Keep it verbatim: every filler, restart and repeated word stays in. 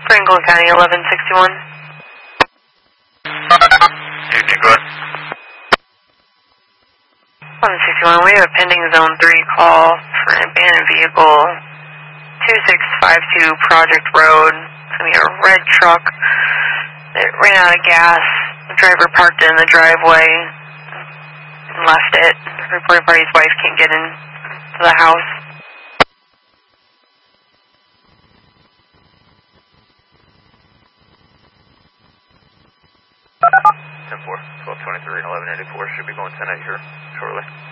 Franklin County, eleven sixty-one. Evening, go ahead. eleven sixty-one, we have a pending zone three call for an abandoned vehicle, two six five two Project Road. It's going to be a red truck that ran out of gas. The driver parked it in the driveway and left it. Reported party's wife can't get into the house. ten four, twelve twenty-three and eleven eighty-four should be going ten eight here shortly.